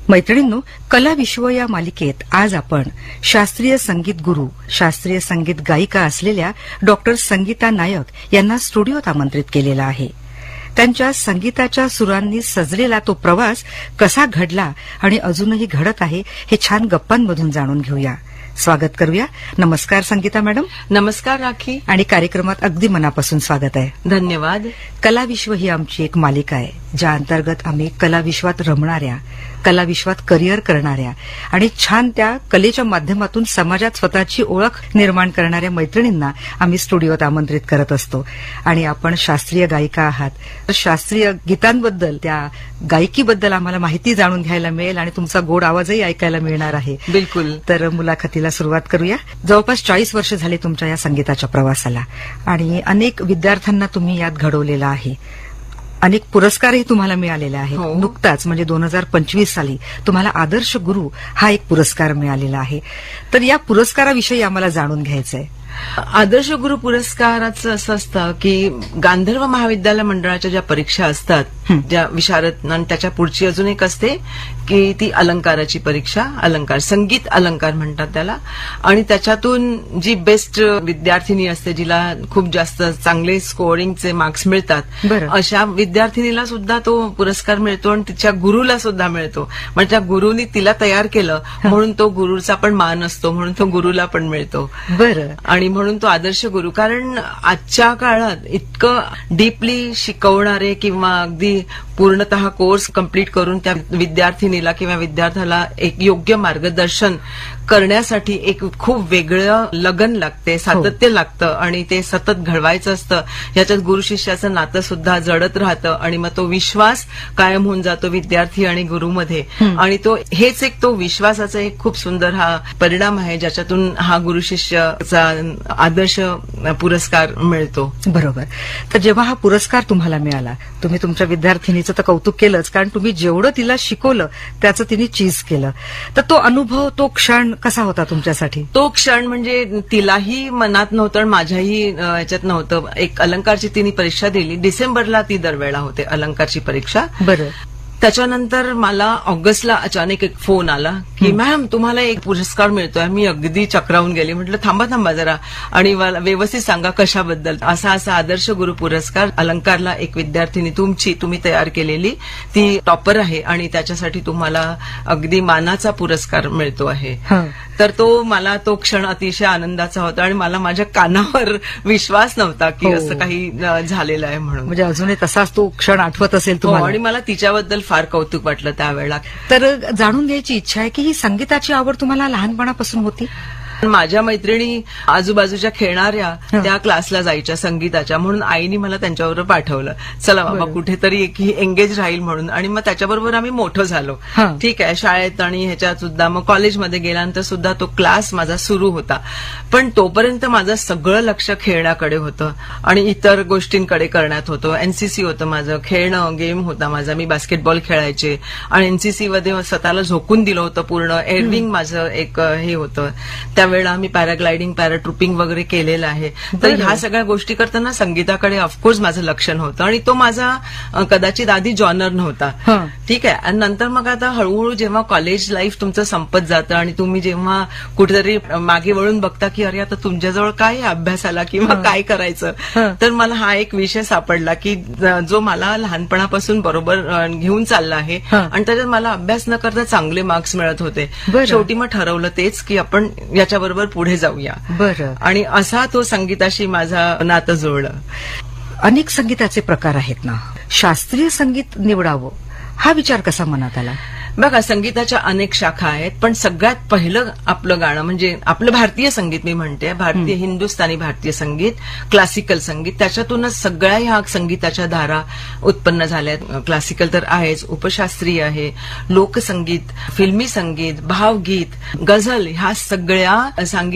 मैत्रिणींनो, कला विश्व या मालिकेत आज आपण शास्त्रीय संगीत गुरु, शास्त्रीय संगीत गायिका असलेल्या डॉक्टर संगीता नायक यांना स्टुडिओत आमंत्रित केलेलं आहे. त्यांच्या संगीताच्या सुरांनी सजलेला तो प्रवास कसा घडला आणि अजूनही घडत आहे हे छान गप्पांमधून जाणून घेऊया. स्वागत करूया. नमस्कार संगीता मॅडम. नमस्कार राखी. आणि कार्यक्रमात अगदी मनापासून स्वागत आहे. धन्यवाद. कला विश्व ही आमची एक मालिका आहे, ज्या अंतर्गत आम्ही कला विश्वात रमणाऱ्या, कला विश्वात करिअर करणाऱ्या आणि छान त्या कलेच्या माध्यमातून समाजात स्वतःची ओळख निर्माण करणाऱ्या मैत्रिणींना आम्ही स्टुडिओत आमंत्रित करत असतो. आणि आपण शास्त्रीय गायिका आहात, तर शास्त्रीय गीतांबद्दल, त्या गायकीबद्दल आम्हाला माहिती जाणून घ्यायला मिळेल आणि तुमचा गोड आवाजही ऐकायला मिळणार आहे. बिलकुल. तर मुलाखतीला सुरुवात करूया. जवळपास 40 वर्ष झाले तुमच्या या संगीताच्या प्रवासाला आणि अनेक विद्यार्थ्यांना तुम्ही यात घडवलेला आहे. अनेक पुरस्कारही तुम्हाला मिळालेले आहेत. नुकताच म्हणजे 2025 साली तुम्हाला आदर्श गुरु हा एक पुरस्कार मिळालेला आहे. तर या पुरस्काराविषयी आम्हाला जाणून घ्यायचंय. आदर्श गुरु पुरस्काराचं असं असतं की गांधर्व महाविद्यालय मंडळाच्या ज्या परीक्षा असतात, ज्या विशारद, आणि त्याच्या पुढची अजून एक असते की ती अलंकाराची परीक्षा, अलंकार, संगीत अलंकार म्हणतात त्याला. आणि त्याच्यातून जी बेस्ट विद्यार्थिनी असते, जिला खूप जास्त चांगले स्कोरिंगचे मार्क्स मिळतात, अशा विद्यार्थिनीला सुद्धा तो पुरस्कार मिळतो आणि तिच्या गुरुला सुद्धा मिळतो. म्हणजे त्या गुरुनी तिला तयार केलं म्हणून तो गुरुचा पण मान असतो, म्हणून तो गुरुला पण मिळतो. बरं. आणि म्हणून तो आदर्श गुरु. कारण आजच्या काळात इतकं डीपली शिकवणारे किंवा अगदी पूर्णतः कोर्स कंप्लीट करून त्या विद्यार्थिनीला किंवा विद्यार्थ्याला एक योग्य मार्गदर्शन करण्यासाठी एक खूप वेगळं लगन लागते, सातत्य लागतं आणि ते सतत घडवायचं असतं. याच्यात गुरु शिष्याचं नातं सुद्धा जडत राहतं आणि मग तो विश्वास कायम होऊन जातो विद्यार्थी आणि गुरुमध्ये. आणि तो हेच एक तो विश्वासाचा एक खूप सुंदर हा परिणाम आहे, ज्याच्यातून हा गुरु शिष्याचा आदर्श पुरस्कार मिळतो. बरोबर. तर जेव्हा हा पुरस्कार तुम्हाला मिळाला, तुम्ही तुमच्या विद्यार्थिनीचं तर कौतुक केलंच, कारण तुम्ही जेवढं तिला शिकवलं त्याचं तिने चीज केलं. तर तो अनुभव, तो क्षण कसा होता तुमच्यासाठी? तो क्षण म्हणजे तिलाही मनात नव्हतं आणि माझ्याही याच्यात नव्हतं. एक अलंकारची तिने परीक्षा दिली. डिसेंबरला ती दरवेळा होते अलंकारची परीक्षा. बरं. त्याच्यानंतर मला ऑगस्टला अचानक एक फोन आला की मॅम तुम्हाला एक पुरस्कार मिळतोय. मी अगदी चक्रावून गेली. म्हटलं थांबा जरा आणि मला व्यवस्थित सांगा कशाबद्दल. असा आदर्श गुरु पुरस्कार अलंकारला एक विद्यार्थिनी तुम्ही तयार केलेली ती टॉपर आहे आणि त्याच्यासाठी तुम्हाला अगदी मानाचा पुरस्कार मिळतो आहे. तर मला तो क्षण अतिशय आनंदाचा होता आणि मला माझ्या कानावर विश्वास नव्हता की असं काही झालेलं आहे म्हणून. म्हणजे अजूनही तसाच तो क्षण आठवत असेल तुम्हाला. आणि मला तिच्याबद्दल फार कौतुक वाटलं त्यावेळेला. तर जाणून घ्यायची इच्छा आहे की ही संगीताची आवड तुम्हाला लहानपणापासून होती? माझ्या मैत्रिणी आजूबाजूच्या खेळणाऱ्या त्या क्लासला जायच्या संगीताच्या, म्हणून आईनी मला त्यांच्याबरोबर पाठवलं. चला बाबा कुठेतरी एक ही एंगेज राहील म्हणून. आणि मग त्याच्याबरोबर आम्ही मोठं झालो. ठीक आहे, शाळेत आणि ह्याच्यात सुद्धा. मग कॉलेजमध्ये गेल्यानंतर सुद्धा तो क्लास माझा सुरू होता. पण तोपर्यंत माझं सगळं लक्ष खेळण्याकडे होतं आणि इतर गोष्टींकडे करण्यात होतं. एनसीसी होतं माझं, खेळणं, गेम होता माझा. मी बास्केटबॉल खेळायचे आणि एनसीसी मध्ये स्वतःला झोकून दिलं होतं पूर्ण. एअरविंग माझं एक हे होतं. त्यावेळेला मी पॅराग्लायडिंग, पॅराट्रुपिंग वगैरे केलेलं आहे. तर ह्या सगळ्या गोष्टी करताना संगीताकडे ऑफकोर्स माझं लक्ष नव्हतं आणि तो माझा कदाचित आधी जॉनर नव्हता. ठीक आहे. आणि नंतर मग आता हळूहळू जेव्हा कॉलेज लाईफ तुमचं संपत जातं आणि तुम्ही जेव्हा कुठेतरी मागे वळून बघता की अरे आता तुमच्याजवळ काय अभ्यासाला किंवा काय करायचं, तर मला हा एक विषय सापडला की जो मला लहानपणापासून बरोबर घेऊन चालला आहे आणि त्याच्यात मला अभ्यास न करता चांगले मार्क्स मिळत होते. शेवटी मग ठरवलं तेच की आपण याच्याबरोबर पुढे जाऊया. बरं. आणि असा तो संगीताशी माझा नातं जुळलं. अनेक संगीताचे प्रकार आहेत ना, शास्त्रीय संगीत निवडावं हा विचार कसा मनात आला? बघा, संगीताच्या अनेक शाखा आहेत, पण सगळ्यात पहिलं आपलं गाणं म्हणजे आपलं भारतीय संगीत, मी म्हणते भारतीय हिंदुस्थानी भारतीय संगीत, क्लासिकल संगीत. त्याच्यातूनच सगळ्या ह्या संगीताच्या धारा उत्पन्न झाल्यात. क्लासिकल तर आहेच, उपशास्त्रीय आहे, लोकसंगीत, फिल्मी संगीत, भावगीत, गझल, ह्या सगळ्या संगीत